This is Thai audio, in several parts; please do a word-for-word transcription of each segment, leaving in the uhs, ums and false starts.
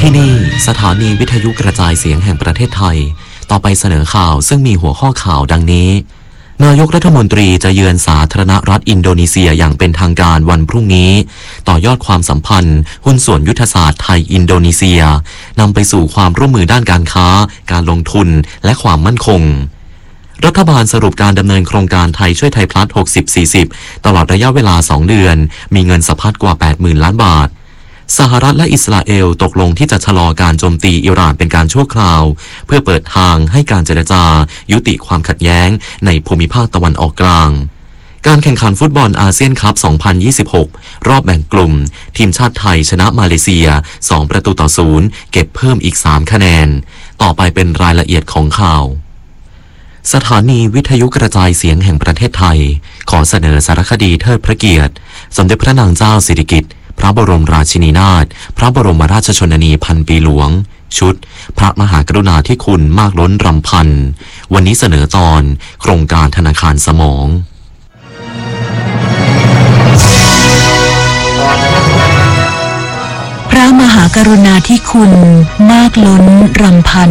ที่นี่สถานีวิทยุกระจายเสียงแห่งประเทศไทยต่อไปเสนอข่าวซึ่งมีหัวข้อข่าวดังนี้นายกรัฐมนตรีจะเยือนสาธารณรัฐอินโดนีเซียอย่างเป็นทางการวันพรุ่งนี้ต่อยอดความสัมพันธ์หุ้นส่วนยุทธศาสตร์ไทยอินโดนีเซียนำไปสู่ความร่วมมือด้านการค้าการลงทุนและความมั่นคงรัฐบาลสรุปการดำเนินโครงการไทยช่วยไทยพลัส หกสิบ สี่สิบ ตลอดระยะเวลาสองเดือนมีเงินสะพัดกว่า แปดหมื่น ล้านบาทสหรัฐและอิสราเอลตกลงที่จะชะลอการโจมตีอิหร่านเป็นการชั่วคราวเพื่อเปิดทางให้การเจรจายุติความขัดแย้งในภูมิภาคตะวันออกกลางการแข่งขันฟุตบอลอาเซียนคัพ สองพันยี่สิบหก รอบแบ่งกลุ่มทีมชาติไทยชนะมาเลเซีย สอง ประตูต่อศูนย์เก็บเพิ่มอีก สาม คะแนนต่อไปเป็นรายละเอียดของข่าวสถานีวิทยุกระจายเสียงแห่งประเทศไทยขอเสนอสารคดีเทิดพระเกียรติสมเด็จพระนางเจ้าสิริกิติ์พระบรมราชินีนาถพระบรมราชชนนีพันปีหลวงชุดพระมหากรุณาธิคุณมากล้นรำพันวันนี้เสนอตอนโครงการธนาคารสมองพระมหากรุณาธิคุณมากล้นรำพัน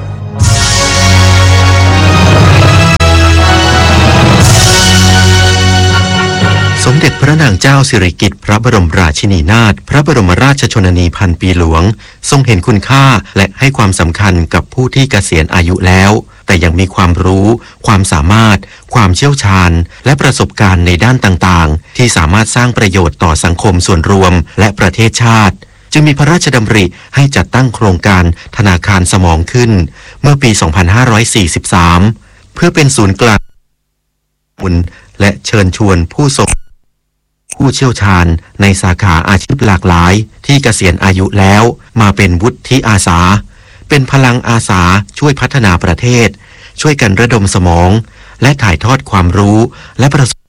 สมเด็จพระนางเจ้าสิริกิติ์พระบรมราชินีนาถพระบรมราชชนนีพันปีหลวงทรงเห็นคุณค่าและให้ความสำคัญกับผู้ที่เกษียณอายุแล้วแต่ยังมีความรู้ความสามารถความเชี่ยวชาญและประสบการณ์ในด้านต่างๆที่สามารถสร้างประโยชน์ต่อสังคมส่วนรวมและประเทศชาติจึงมีพระราชดำริให้จัดตั้งโครงการธนาคารสมองขึ้นเมื่อปี สองพันห้าร้อยสี่สิบสาม เพื่อเป็นศูนย์กลางและเชิญชวนผู้ทรงผู้เชี่ยวชาญในสาขาอาชีพหลากหลายที่เกษียณอายุแล้วมาเป็นวุฒิอาสาเป็นพลังอาสาช่วยพัฒนาประเทศช่วยกันระดมสมองและถ่ายทอดความรู้และประสบ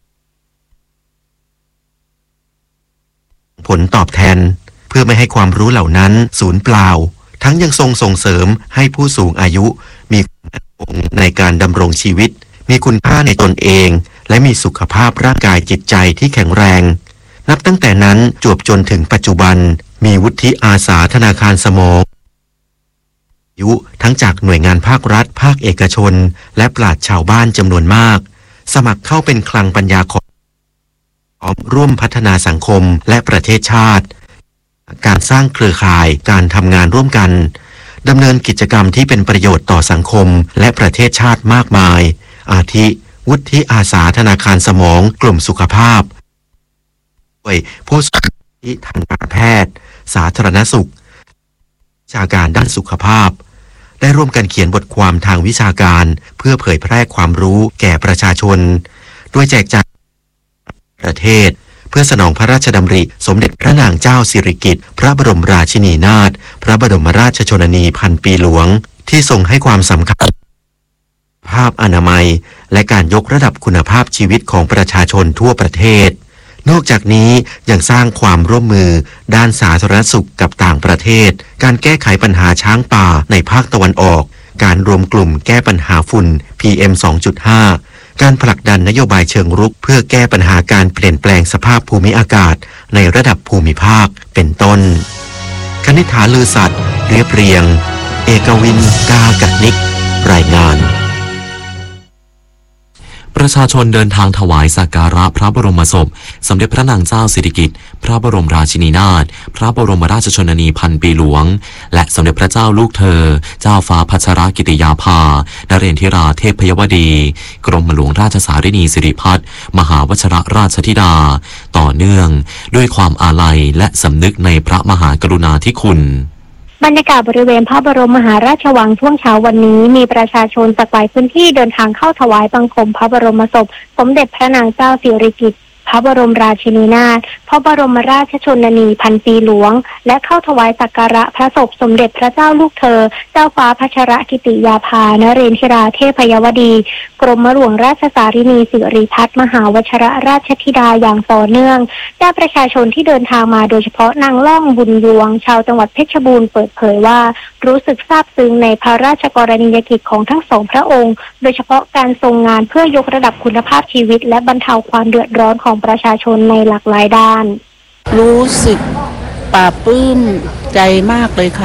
ผลตอบแทนเพื่อไม่ให้ความรู้เหล่านั้นสูญเปล่าทั้งยังทรงส่งเสริมให้ผู้สูงอายุมีความมั่นคงในการดำรงชีวิตมีคุณค่าในตนเองและมีสุขภาพร่างกายจิตใจที่แข็งแรงนับตั้งแต่นั้นจวบจนถึงปัจจุบันมีวุฒิอาสาธนาคารสมองอายุทั้งจากหน่วยงานภาครัฐภาคเอกชนและปราชญ์ชาวบ้านจำนวนมากสมัครเข้าเป็นคลังปัญญาของร่วมพัฒนาสังคมและประเทศชาติการสร้างเครือข่ายการทำงานร่วมกันดำเนินกิจกรรมที่เป็นประโยชน์ต่อสังคมและประเทศชาติมากมายอาทิวุฒิอาสาธนาคารสมองกลุ่มสุขภาพด้วยผู้สอนที่ทางการแพทย์สาธารณสุขวิชาการด้านสุขภาพได้ร่วมกันเขียนบทความทางวิชาการเพื่อเผยแพร่ความรู้แก่ประชาชนด้วยแจกจ่ายประเทศเพื่อสนองพระราชดำริสมเด็จพระนางเจ้าสิริกิติ์พระบรมราชินีนาถพระบรมราชชนนีพันปีหลวงที่ทรงให้ความสำคัญภาพอนามัยและการยกระดับคุณภาพชีวิตของประชาชนทั่วประเทศนอกจากนี้ยังสร้างความร่วมมือด้านสาธารณสุขกับต่างประเทศการแก้ไขปัญหาช้างป่าในภาคตะวันออกการรวมกลุ่มแก้ปัญหาฝุ่น พี เอ็ม สองจุดห้า การผลักดันนโยบายเชิงรุกเพื่อแก้ปัญหาการเปลี่ยนแปลงสภาพภูมิอากาศในระดับภูมิภาคเป็นต้นคณิษฐาลือสัตย์เรียบเรียงเอกวินกากันิกรายงานประชาชนเดินทางถวายสักการะพระบรมศพสมเด็จพระนางเจ้าสิริกิติ์พระบรมราชินีนาถพระบรมราชชนนีพันปีหลวงและสมเด็จพระเจ้าลูกเธอเจ้าฟ้าพัชรกิติยาภานเรนทิราเทพพยวดีกรมหลวงราชสารินีสิริพัฒน์มหาวชิรราชธิดาต่อเนื่องด้วยความอาลัยและสำนึกในพระมหากรุณาธิคุณบรรยากาศบริเวณพระบรมมหาราชวังช่วงเช้าวันนี้มีประชาชนจากหลายพื้นที่เดินทางเข้าถวายบังคมพระบรมศพสมเด็จพระนางเจ้าสิริกิติ์พระบรมราชินีนาถพระบรมราชชนนีพันปีหลวงและเข้าถวายสักการะพระศพสมเด็จพระเจ้าลูกเธอเจ้าฟ้าพัชรกิติยาภานเรนทิราเทพยวดีกรมหลวงราชสารินีสิริพัฒน์มหาวชิรราชธิดาอย่างต่อเนื่องญาติประชาชนที่เดินทางมาโดยเฉพาะนางล่องบุญยวงชาวจังหวัดเพชรบูรณ์เปิดเผยว่ารู้สึกซาบซึ้งในพระราชกรณียกิจของทั้งสองพระองค์โดยเฉพาะการทรงงานเพื่อยกระดับคุณภาพชีวิตและบรรเทาความเดือดร้อนของประชาชนในหลากหลายด้านรู้สึกปลาปลื้มใจมากเลยค่ะ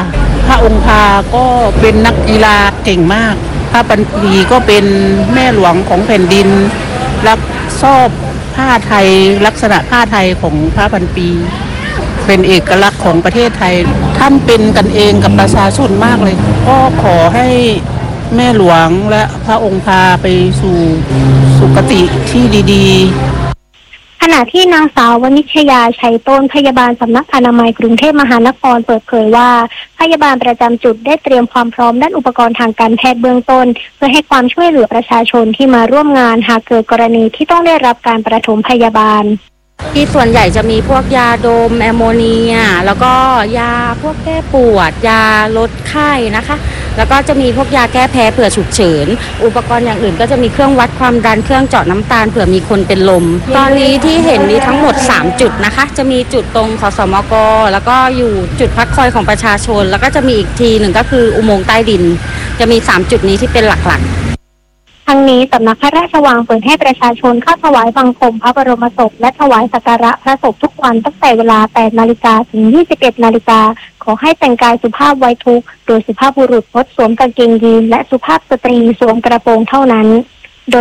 พระองค์พาก็เป็นนักกีฬาเก่งมากพระปันปีก็เป็นแม่หลวงของแผ่นดินรับชอบผ้าไทยลักษณะผ้าไทยของพระพันปีเป็นเอกลักษณ์ของประเทศไทยท่านเป็นกันเองกับประชาชนมากเลยก็ขอให้แม่หลวงและพระองค์พาไปสู่สุคติที่ดีๆขณะที่นางสาววณิชยาชัยต้นพยาบาลสำนักอนามัยกรุงเทพมหานครเปิดเผยว่าพยาบาลประจำจุดได้เตรียมความพร้อมด้านอุปกรณ์ทางการแพทย์เบื้องต้นเพื่อให้ความช่วยเหลือประชาชนที่มาร่วมงานหากเกิดกรณีที่ต้องได้รับการประถมพยาบาลที่ส่วนใหญ่จะมีพวกยาดมแอมโมเนียแล้วก็ยาพวกแก้ปวดยาลดไข้นะคะแล้วก็จะมีพวกยาแก้แพ้เผื่อฉุกเฉินอุปกรณ์อย่างอื่นก็จะมีเครื่องวัดความดันเครื่องเจาะน้ำตาลเผื่อมีคนเป็นลมตอนนี้ที่เห็นมีทั้งหมดสามจุดนะคะจะมีจุดตรงขสมกแล้วก็อยู่จุดพักคอยของประชาชนแล้วก็จะมีอีกทีหนึ่งก็คืออุโมงค์ใต้ดินจะมีสามจุดนี้ที่เป็นหลักๆทั้งนี้สำนักพระราชวังเปิดให้ประชาชนเข้าถวายบังคมพระบรมศพและถวายสักการะพระศพทุกวันตั้งแต่เวลา แปดนาฬิกา ถึง ยี่สิบเอ็ดนาฬิกาขอให้แต่งกายสุภาพไว้ทุกข์โดยสุภาพบุรุษงดสวมกางเกงยีนและสุภาพสตรีสวมกระโปรงเท่านั้น